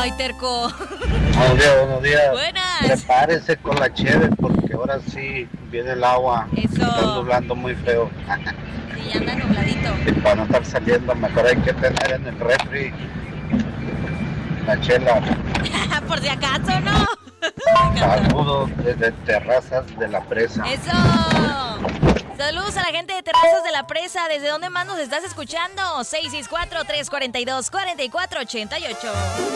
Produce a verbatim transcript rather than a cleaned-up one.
Ay, terco. Buenos días, buenos días. Buenas. Prepárese con la cheve porque ahora sí viene el agua. Eso. Está nublando muy feo. Sí, anda nubladito. Y para no estar saliendo, mejor hay que tener en el refri la chela. Por si acaso, ¿no? Saludos desde Terrazas de la Presa. ¡Eso! Saludos a la gente de Terrazas de la Presa. ¿Desde dónde más nos estás escuchando? seis seis cuatro, tres cuatro dos, cuatro cuatro ocho ocho.